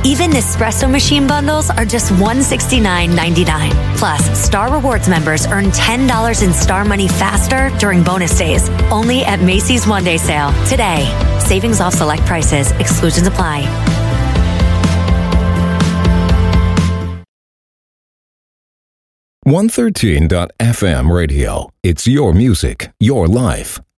Even Nespresso machine bundles are just $169.99. Plus, Star Rewards members earn $10 in Star Money faster during bonus days. Only at Macy's One Day Sale today. Savings off select prices. Exclusions apply. 113.fm radio. It's your music, your life.